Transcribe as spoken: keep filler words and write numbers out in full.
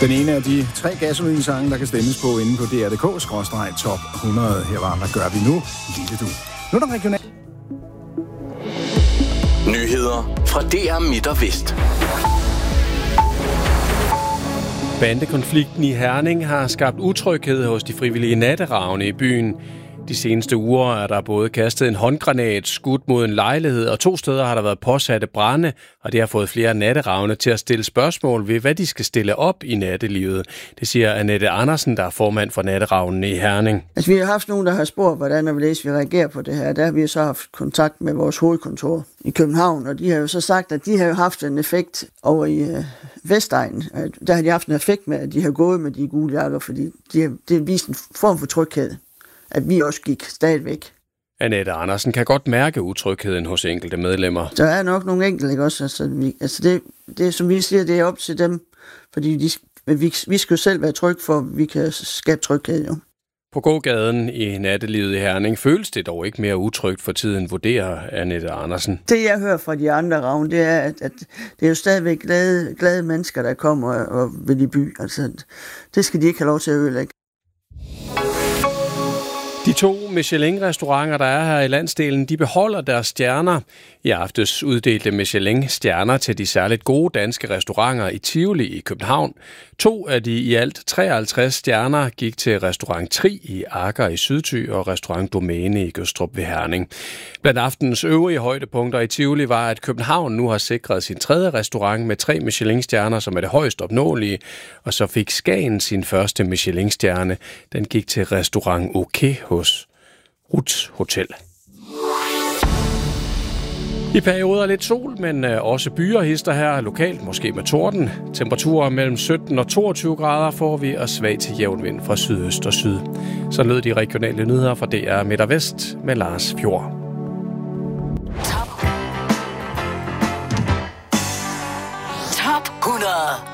Den ene af de tre gasolinsange, der kan stemmes på inde på D R punktum d k skråstreg top hundrede. Her var, hvad gør vi nu? Lille du. Nu er der regional. Nyheder fra D R Midt og Vest. Bandekonflikten i Herning har skabt utryghed hos de frivillige natteravne i byen. De seneste uger er der både kastet en håndgranat, skudt mod en lejlighed, og to steder har der været påsatte brande, og det har fået flere natteravne til at stille spørgsmål ved, hvad de skal stille op i nattelivet. Det siger Annette Andersen, der er formand for natteravnene i Herning. Altså, vi har haft nogen, der har spurgt, hvordan og hvorledes vi reagerer på det her. Der har vi så haft kontakt med vores hovedkontor i København, og de har jo så sagt, at de har jo haft en effekt over i øh, Vestegnen. Der har de haft en effekt med, at de har gået med de gule jakker, fordi de har, det har vist en form for tryghed, at vi også gik stadigvæk. Annette Andersen kan godt mærke utrygheden hos enkelte medlemmer. Der er nok nogle enkelte, ikke også? Altså, vi, altså det, det, som vi siger, det er op til dem, fordi de, vi, vi skal jo selv være trygge for, at vi kan skabe tryghed, jo. På gågaden i nattelivet i Herning føles det dog ikke mere utrygt for tiden, vurderer Annette Andersen. Det, jeg hører fra de andre ravne, det er, at, at det er jo stadigvæk glade, glade mennesker, der kommer og vil i by. Altså, det skal de ikke have lov til at ødelægge. De to Michelin-restauranter, der er her i landsdelen, de beholder deres stjerner. I aftes uddelte Michelin stjerner til de særligt gode danske restauranter i Tivoli i København. To af de i alt treoghalvtreds stjerner gik til restaurant Tri i Akker i Sydthy og restaurant Domæne i Gødstrup ved Herning. Blandt aftenens øvrige højdepunkter i Tivoli var, at København nu har sikret sin tredje restaurant med tre Michelin-stjerner, som er det højst opnåelige. Og så fik Skagen sin første Michelin-stjerne. Den gik til restaurant OK hos Ruths Hotel. I perioder lidt sol, men også byer hister her, lokalt måske med torden. Temperaturer mellem sytten og toogtyve grader får vi, og svag til jævn vind fra sydøst og syd. Så lød de regionale nyheder fra D R Midt og Vest med Lars Fjord. Top. Top hundrede.